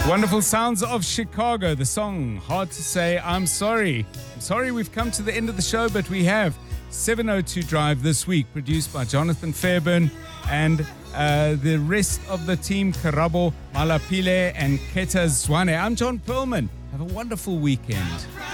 Wonderful sounds of Chicago, the song Hard to Say I'm Sorry. I'm sorry we've come to the end of the show, but we have 702 Drive this week, produced by Jonathan Fairburn and the rest of the team, Karabo Malapile and Keta Zwane. I'm John Perlman. Have a wonderful weekend.